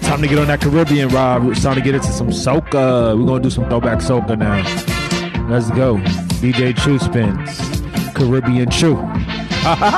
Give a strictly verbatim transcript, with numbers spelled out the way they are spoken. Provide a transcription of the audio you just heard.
Time to get on that Caribbean, Rob. It's time to get into some soca. We're going to do some throwback soca now. Let's go. D J Chew spins. Caribbean Chew.